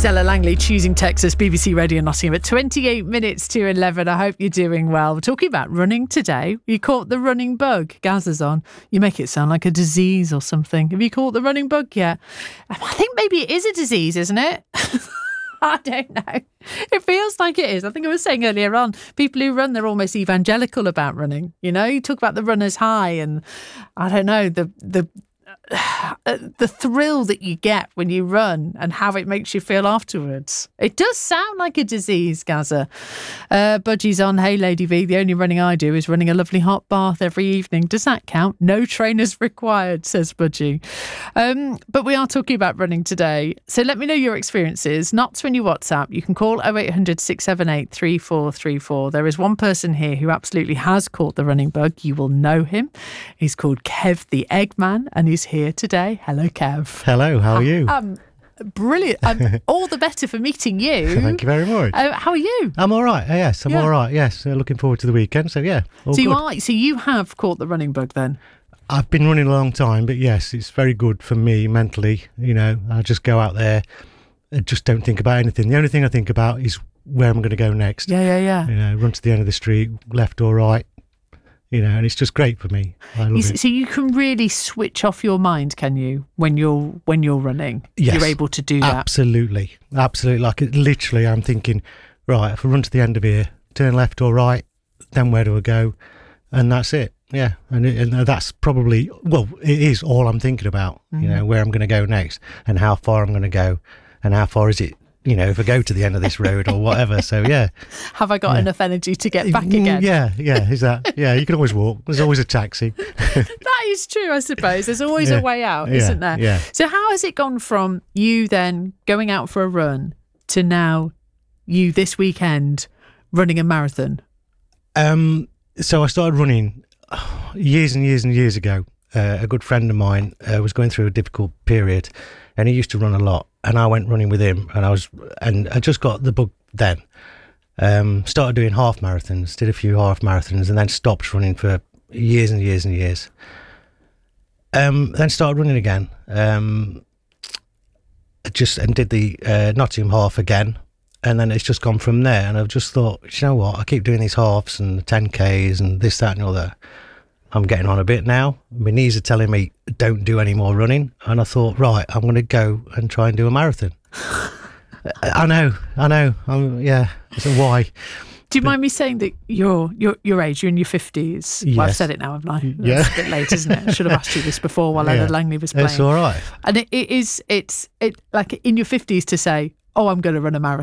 Ella Langley, Choosing Texas, BBC Radio Nottingham at 28 minutes to 11. I hope you're doing well. We're talking about running today. You caught the running bug? Gaz is on. You make it sound like a disease or something. Have you caught the running bug yet? I think maybe it is a disease, isn't it? I don't know. It feels like it is. I think I was saying earlier on, people who run, they're almost evangelical about running. You know, you talk about the runner's high and I don't know, the thrill that you get when you run and how it makes you feel afterwards. It does sound like a disease, Gaza. Budgie's on. Hey, Lady V, the only running I do is running a lovely hot bath every evening. Does that count? No trainers required, says Budgie. But we are talking about running today. So let me know your experiences. Not when you WhatsApp. You can call 0800 678 3434. There is one person here who absolutely has caught the running bug. You will know him. He's called Kev the Eggman and he's here today. Hello, Kev. Hello, how are you? Brilliant. All the better for meeting you. Thank you very much. How are you? I'm all right. Yes, I'm all right. Yes, looking forward to the weekend. So yeah, all good. So you have caught the running bug then? I've been running a long time, but yes, it's very good for me mentally. You know, I just go out there and just don't think about anything. The only thing I think about is where I'm going to go next. Yeah. You know, run to the end of the street, left or right. You know, and it's just great for me. I love it. So you can really switch off your mind, can you, when you're running? Yes, you're able to do that. Absolutely. Like literally, I'm thinking, right, if I run to the end of here, turn left or right, then where do I go? And that's it. Yeah, and that's probably, well, it is all I'm thinking about. You know, where I'm going to go next, and how far I'm going to go, and how far is it. You know, if I go to the end of this road or whatever. So, yeah. Have I got enough energy to get back again? Yeah. Is that? Yeah, you can always walk. There's always a taxi. That is true, I suppose. There's always a way out, isn't there? Yeah. So how has it gone from you then going out for a run to now you this weekend running a marathon? So I started running years and years and years ago. A good friend of mine was going through a difficult period and he used to run a lot. And I went running with him, and I just got the bug then. Started doing half marathons, did a few half marathons, and then stopped running for years and years and years. Then started running again. And did the Nottingham half again, and then it's just gone from there. And I've just thought, you know what? I keep doing these halves and the 10Ks and this, that, and all that. I'm getting on a bit now. My knees are telling me don't do any more running, and I thought, right, I'm going to go and try and do a marathon. I know. Yeah. So why? Do you mind me saying that your age, you're in your 50s? Yes. Well, I've said it now, haven't I? Yeah. It's a bit late, isn't it? I should have asked you this before while Ella Langley was playing. It's all right. And it's like in your 50s to say, oh, I'm going to run a marathon.